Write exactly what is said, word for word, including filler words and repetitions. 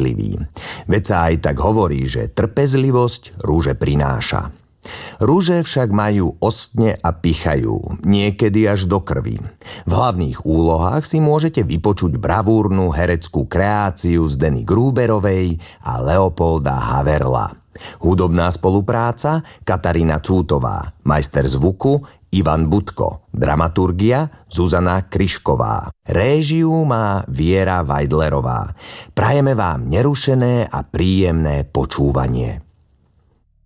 trpezlivý. Veď sa aj tak hovorí, že trpezlivosť rúže prináša. Rúže však majú ostne a pichajú, niekedy až do krvi. V hlavných úlohách si môžete vypočuť bravúrnu hereckú kreáciu Zdeny Gruberovej a Leopolda Haverla. Hudobná spolupráca Katarína Cútová, majster zvuku Ivan Budko, dramaturgia Zuzana Kryšková. Réžiu má Viera Vajdlerová. Prajeme vám nerušené a príjemné počúvanie.